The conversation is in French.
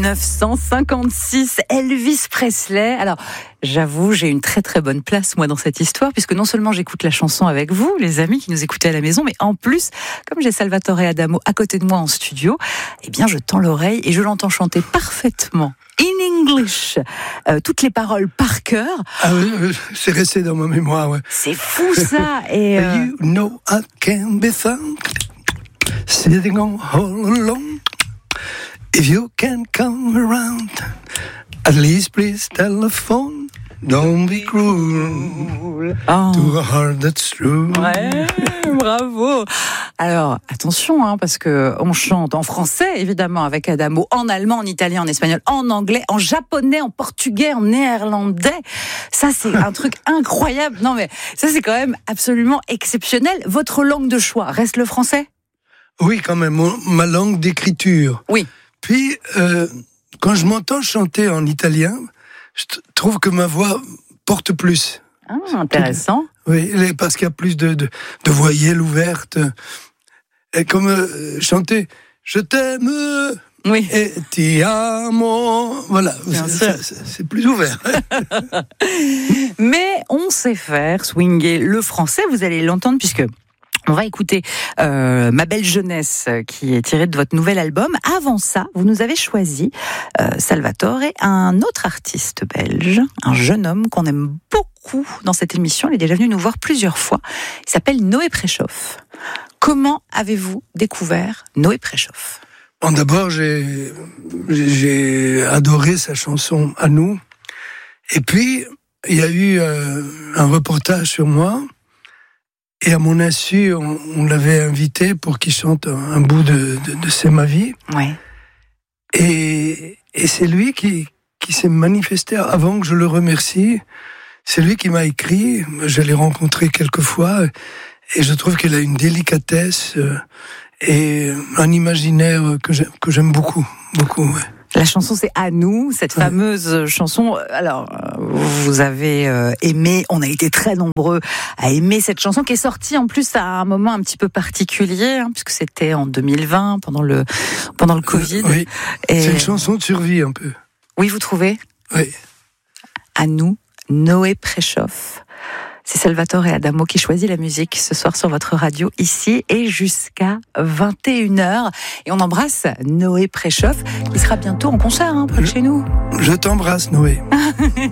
1956, Elvis Presley. Alors, j'avoue, j'ai une très très bonne place moi dans cette histoire, puisque non seulement j'écoute la chanson avec vous, les amis qui nous écoutez à la maison, mais en plus, comme j'ai Salvatore Adamo à côté de moi en studio, eh bien je tends l'oreille et je l'entends chanter parfaitement. In English, toutes les paroles par cœur. Ah oui, c'est resté dans ma mémoire, ouais. C'est fou ça. Et You know I can be found sitting on all alone. If you can come around, at least please telephone. Don't be cruel to a heart that's true. Ouais, bravo. Alors, attention, parce que on chante en français, évidemment, avec Adamo, en allemand, en italien, en espagnol, en anglais, en japonais, en portugais, en néerlandais. Ça, c'est un truc incroyable. Non, mais ça, c'est quand même absolument exceptionnel. Votre langue de choix reste le français ? Oui, quand même, ma langue d'écriture. Oui. Puis, quand je m'entends chanter en italien, je trouve que ma voix porte plus. Ah, intéressant. Oui, parce qu'il y a plus de voyelles ouvertes. Et comme chanter « Je t'aime » oui. et « Ti amo », voilà, c'est plus ouvert. Mais on sait faire swinger le français, vous allez l'entendre puisque... On va écouter Ma belle jeunesse qui est tirée de votre nouvel album. Avant ça, vous nous avez choisi, Salvatore, un autre artiste belge, un jeune homme qu'on aime beaucoup dans cette émission. Il est déjà venu nous voir plusieurs fois. Il s'appelle Noé Préchoff. Comment avez-vous découvert Noé Préchoff ? Bon, d'abord, j'ai adoré sa chanson « À nous ». Et puis, il y a eu un reportage sur moi. Et à mon insu, on l'avait invité pour qu'il chante un bout de C'est ma vie. Ouais. Et c'est lui qui s'est manifesté avant que je le remercie. C'est lui qui m'a écrit. Je l'ai rencontré quelques fois. Et je trouve qu'il a une délicatesse et un imaginaire que j'aime beaucoup. Beaucoup, ouais. La chanson, c'est À nous, cette fameuse chanson. Alors, vous avez aimé, on a été très nombreux à aimer cette chanson qui est sortie en plus à un moment un petit peu particulier, puisque c'était en 2020, pendant le Covid. Oui, c'est une chanson de survie un peu. Oui, vous trouvez ? Oui. À nous, Noé Préchoff. C'est Salvatore Adamo qui choisit la musique ce soir sur votre radio ici et jusqu'à 21h. Et on embrasse Noé Préchoff. Il sera bientôt en concert près de chez nous. Je t'embrasse, Noé.